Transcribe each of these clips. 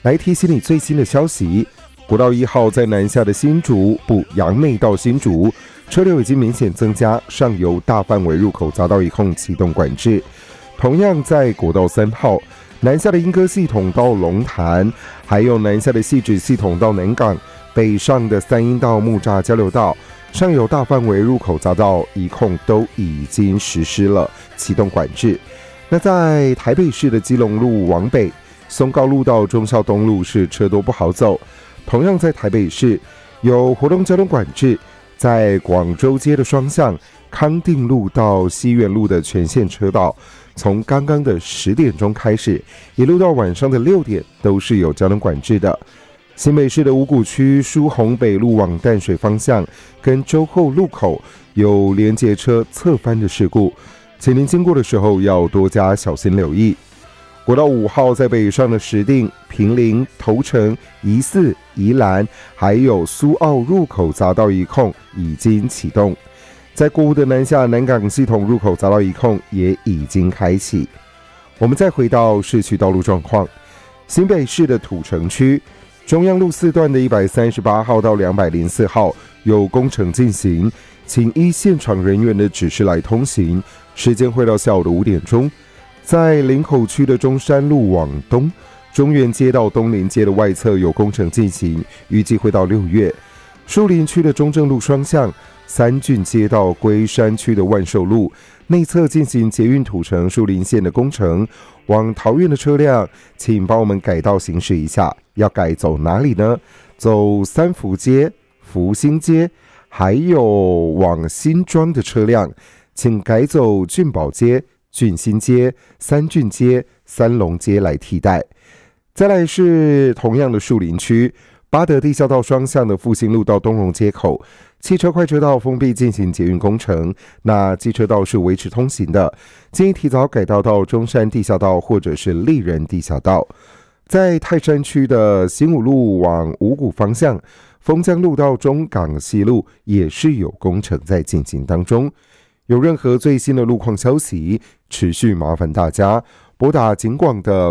来提醒你最新的消息。国道1号在南下的新竹杨梅到新竹，车流已经明显增加，上游大范围入口匝道一控启动管制。同样在国道3号南下的莺歌系统到龙潭，还有南下的汐止系统到南港，北上的三鶯到木栅交流道，上游大范围入口匝道一控都已经实施了启动管制。那在台北市的基隆路往北，松高路到忠孝东路是车多不好走。同样在台北市有活动交通管制，在广州街的双向康定路到西园路的全线车道，从刚刚的10点钟开始，一路到晚上的6点都是有交通管制的。新北市的五股区疏洪北路往淡水方向跟洲后路口有连结车侧翻的事故，请您经过的时候要多加小心留意。国道5号在北上的石碇、坪林、头城、宜四、宜兰，还有苏澳入口匝道一控已经启动。在国五的南下南港系统入口匝道一控也已经开启。我们再回到市区道路状况，新北市的土城区中央路4段的138号到204号有工程进行，请依现场人员的指示来通行，时间会到下午的5点钟。在林口区的中山路往东，中原街到东林街的外侧有工程进行，预计会到6月。树林区的中正路双向，三郡街到龟山区的万寿路内侧进行捷运土城树林线的工程，往桃园的车辆请帮我们改道行驶一下，要改走哪里呢？走三福街、福兴街，还有往新庄的车辆请改走郡宝街、郡新街、三郡街、三龙街来替代。再来是同样的树林区八德地下道双向的复兴路到东荣街口，汽车快车道封闭进行捷运工程，那机车道是维持通行的，建议提早改道到中山地下道或者是丽人地下道。在泰山区的新武路往五股方向，丰江路到中港西路也是有工程在进行当中。有任何最新的路况消息，持续麻烦大家拨打警广的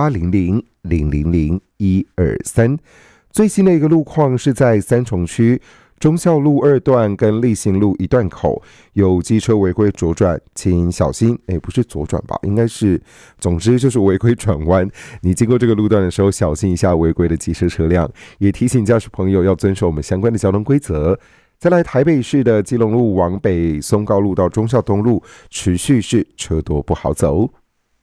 0800-000-123。最新的一个路况是在三重区忠孝路2段跟立行路1段口有机车违规左转，请小心。不是左转吧，应该是，总之就是违规转弯。你经过这个路段的时候，小心一下违规的机车车辆，也提醒驾驶朋友要遵守我们相关的交通规则。再来台北市的基隆路往北松高路到忠孝东路持续是车多不好走。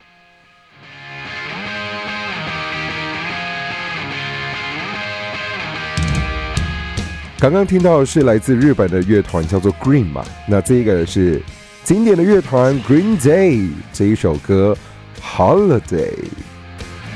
刚刚听到的是来自日本的乐团叫做 Green 嘛，那这个是经典的乐团 Green Day 这一首歌 Holiday。